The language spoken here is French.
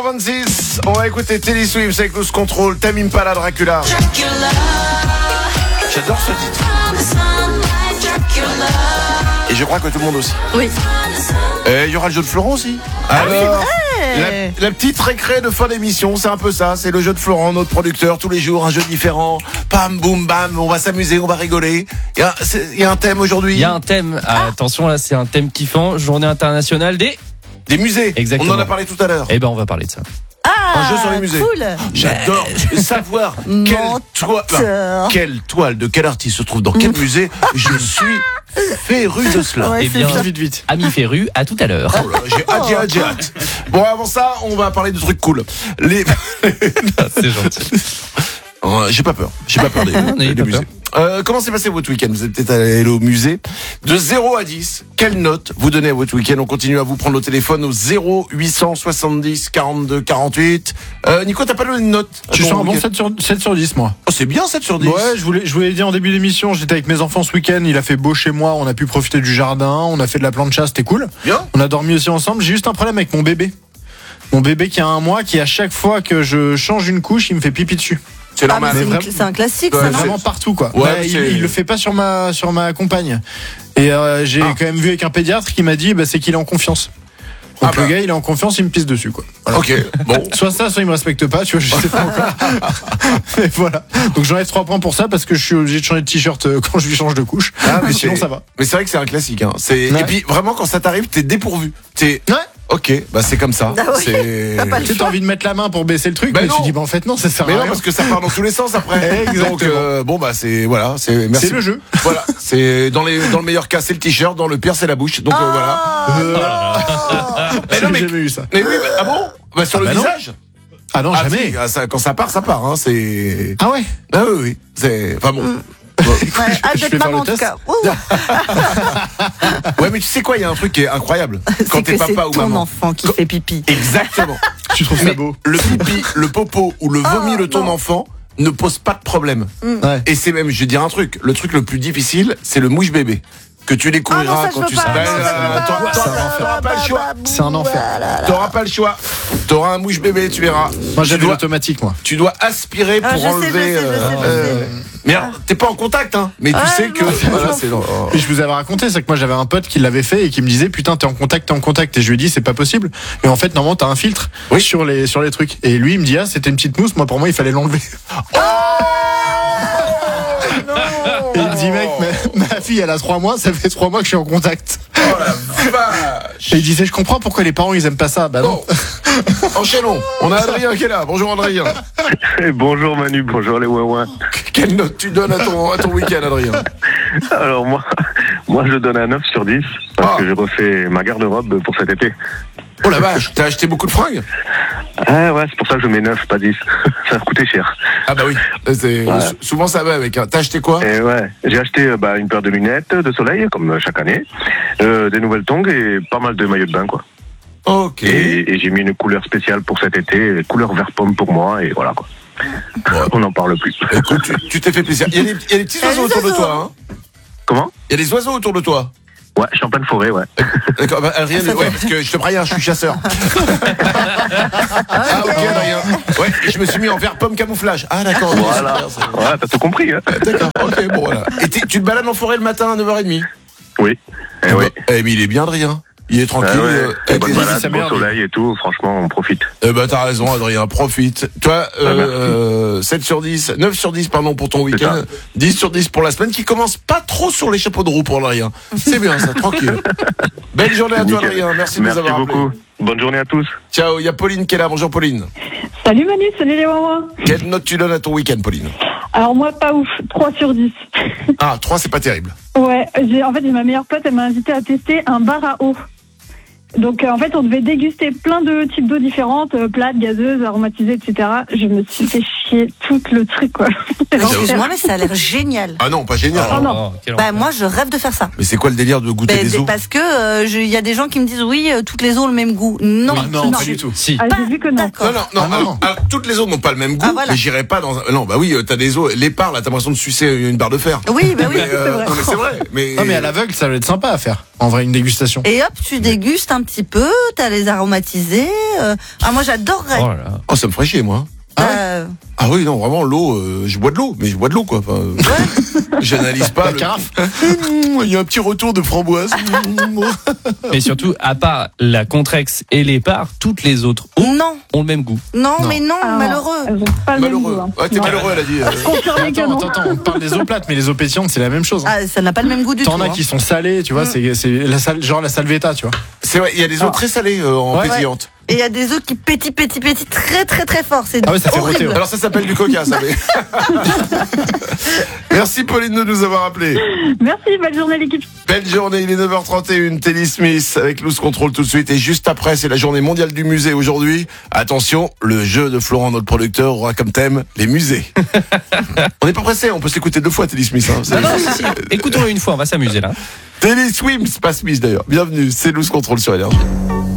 26, on va écouter Teddy Swims avec Lose Control, Tame Impala Dracula. J'adore ce titre. Et je crois que tout le monde aussi. Oui. Et il y aura le jeu de Florent aussi. Alors, la petite récré de fin d'émission, c'est un peu ça. C'est le jeu de Florent, notre producteur, tous les jours, un jeu différent. Pam, boum, bam, on va s'amuser, on va rigoler. Il y a un thème aujourd'hui. Il y a un thème, attention là, c'est un thème kiffant, journée internationale des musées. Exactement. On en a parlé tout à l'heure. Eh ben on va parler de ça. Un jeu sur les musées. Cool. J'adore savoir quelle toile de quel artiste se trouve dans quel musée. Je suis féru de cela. Ouais, Eh bien, vite. Ami Ferru, à tout à l'heure. Oh là, j'ai hâte. Bon, avant ça, on va parler de trucs cool. C'est gentil. J'ai pas peur N'ayez des pas musées. Comment s'est passé votre week-end? Vous êtes peut-être allé au musée. De 0 à 10, quelle note vous donnez à votre week-end? On continue à vous prendre au téléphone au 0870 42 48. Nico, t'as pas donné de note? Je suis un bon 7 sur 10, moi. Oh, c'est bien 7 sur 10. Ouais, je voulais dire en début d'émission, j'étais avec mes enfants ce week-end, il a fait beau chez moi, on a pu profiter du jardin, on a fait de la plancha, c'était cool. Bien. On a dormi aussi ensemble, j'ai juste un problème avec mon bébé. Mon bébé qui a 1 mois, qui à chaque fois que je change une couche, il me fait pipi dessus. C'est normal. C'est un classique, Ouais, ça, non? Vraiment partout, quoi. Ouais, Ouais, il le fait pas sur ma compagne. Et j'ai quand même vu avec un pédiatre qui m'a dit, c'est qu'il est en confiance. Donc le gars, il est en confiance, il me pisse dessus, quoi. Voilà. Ok, bon. Soit ça, soit il me respecte pas, tu vois, je sais pas encore. Mais voilà. Donc j'enlève 3 points pour ça parce que je suis obligé de changer de t-shirt quand je lui change de couche. Mais sinon ça va. Mais c'est vrai que c'est un classique, hein. Ouais. Et puis vraiment quand ça t'arrive, t'es dépourvu. Ouais. Ok, c'est comme ça. Ah oui. C'est. T'as pas le Tu sais, t'as envie de mettre la main pour baisser le truc, mais non. tu dis en fait non, ça sert à Mais non, rien. parce que ça part dans tous les sens après. Exactement. Donc c'est merci. C'est le jeu. Voilà, c'est dans le meilleur cas c'est le t-shirt, dans le pire c'est la bouche. Donc voilà. J'ai jamais eu ça. Mais oui, ah bon? Sur le non. visage. Ah non, jamais. Si, quand ça part, hein. C'est. Ah ouais. Ah oui. C'est. Enfin bon. Ouais, hâte Je d'être vais faire maman, le en tout test. cas. Ouh. Ouais, mais tu sais quoi, il y a un truc qui est incroyable. Quand C'est t'es que c'est papa ou ton maman. enfant qui fait pipi. Exactement. Tu trouves ça Mais beau? le pipi, le popo ou le vomi de ton non. enfant ne pose pas de problème. Ouais. Et c'est même, je vais dire un truc, le truc le plus difficile, c'est le mouche bébé. Que tu découvriras quand tu seras. T'auras pas le choix. C'est un enfer. T'auras pas le choix. T'auras un mouche bébé, tu verras. Moi j'avais tu dois, l'automatique, moi. tu dois aspirer pour Je sais, enlever. je sais. Mais alors, t'es pas en contact, hein. Mais tu sais que. non, Voilà, c'est. Et je vous avais raconté, c'est que moi j'avais un pote qui l'avait fait et qui me disait putain t'es en contact. Et je lui ai dit c'est pas possible. Mais en fait normalement t'as un filtre sur les trucs. Et lui il me dit c'était une petite mousse, moi pour moi il fallait l'enlever. Et il me dit mec ma fille elle a 3 mois, ça fait 3 mois que je suis en contact. Oh la vache. Et il disait je comprends pourquoi les parents ils aiment pas ça. Bah non. Enchaînons. On a Adrien qui est là. Bonjour Adrien. Bonjour Manu, bonjour les ouin. Quelle note tu donnes à ton week-end, Adrien? Alors moi je donne un 9 sur 10 parce que j'ai refait ma garde-robe pour cet été. Oh la vache, t'as acheté beaucoup de fringues? Ah ouais, c'est pour ça que je mets 9, pas 10. Ça a coûté cher. Ah bah oui, souvent ça va avec. T'as acheté quoi? Et ouais, j'ai acheté une paire de lunettes de soleil, comme chaque année, des nouvelles tongs et pas mal de maillots de bain, quoi. Ok. Et j'ai mis une couleur spéciale pour cet été, couleur vert pomme pour moi, et voilà, quoi. Bon. On n'en parle plus. Écoute, tu t'es fait plaisir. Il y a des petits oiseaux autour de toi, hein? Comment? Il y a des oiseaux autour de toi? Ouais, je suis en pleine forêt, ouais. D'accord, rien de... Ouais, parce que je te préviens, je suis chasseur. Ah ok, Adrien. Ouais, et je me suis mis en vert pomme camouflage. Ah d'accord. Voilà. Ouais, t'as tout compris, hein. D'accord, ok, bon voilà. Et tu te balades en forêt le matin à 9h30? Oui. Et oui. Eh mais il est bien, Adrien. Il est tranquille. Bonne balade, sa beau merde. soleil et tout, franchement, on profite. Eh ben t'as raison, Adrien, profite. Toi, 7 sur 10, 9 sur 10 pardon pour ton week-end, 10 sur 10 pour la semaine qui commence pas trop sur les chapeaux de roue pour Adrien. C'est bien ça, tranquille. Belle journée à toi, Adrien, merci de nous avoir appelés. Merci beaucoup. Bonne journée à tous. Ciao, il y a Pauline qui est là, bonjour Pauline. Salut Manu, salut les mamans. Quelle note tu donnes à ton week-end, Pauline? Alors moi, pas ouf, 3 sur 10. Ah, 3 c'est pas terrible. Ouais, j'ai ma meilleure pote, elle m'a invité à tester un bar à eau. Donc en fait, on devait déguster plein de types d'eau différentes, plates, gazeuses, aromatisées, etc. Je me suis fait chier tout le truc, quoi. Excuse-moi, mais ça a l'air génial. Ah non, pas génial. Oh non. Bah moi, je rêve de faire ça. Mais c'est quoi le délire de goûter des eaux? Parce que il y a des gens qui me disent oui, toutes les eaux ont le même goût. Non, Non, pas du tout. Si. Ah, j'ai vu que non. D'accord. Non, Ah, non. alors, toutes les eaux n'ont pas le même goût, Ah, voilà. mais j'irai pas dans un... Non, bah oui, t'as des eaux, l'épar, là, t'as l'impression de sucer une barre de fer. Oui, bah oui. Mais, c'est vrai. non, mais c'est vrai. Mais... Non mais à l'aveugle ça va être sympa à faire. En vrai une dégustation. Et hop, tu dégustes un un petit peu, t'as les aromatisés. Moi j'adorerais. Oh là là. Oh, ça me ferait chier, moi. Ah oui, non, vraiment, l'eau, je bois de l'eau, mais je bois de l'eau, quoi. Enfin, j'analyse pas. La carafe. Il y a un petit retour de framboise. Mais surtout, à part la Contrex et l'Épar, toutes les autres eaux Non, ont le même goût. non, mais non, malheureux. Elles ont pas le même Malheureux. goût, hein. Ouais, t'es Non. malheureux, elle a dit. Confirmé que non. Attends, on parle des eaux plates, mais les eaux pétillantes, c'est la même chose. Hein. Ah, ça n'a pas le même goût du tout. T'en as qui sont salées, tu vois, c'est genre la salvetta, tu vois. C'est vrai, il y a des eaux très salées en Ouais. pétillante. Et il y a des œufs qui pétillent très très très fort. C'est Ah ouais, ça fait horrible. roter, Alors ça s'appelle du coca, ça. Mais... Merci Pauline de nous avoir appelé. Merci, belle journée l'équipe. Belle journée, il est 9h31, Teddy Smith avec Loose Control tout de suite. Et juste après, c'est la journée mondiale du musée aujourd'hui. Attention, le jeu de Florent, notre producteur, aura comme thème les musées. On n'est pas pressé, on peut s'écouter 2 fois Teddy Smith. Hein. Non, si. Écoutons-le une fois, on va s'amuser là. Teddy Swims, pas Smith d'ailleurs. Bienvenue, c'est Loose Control sur Énergie.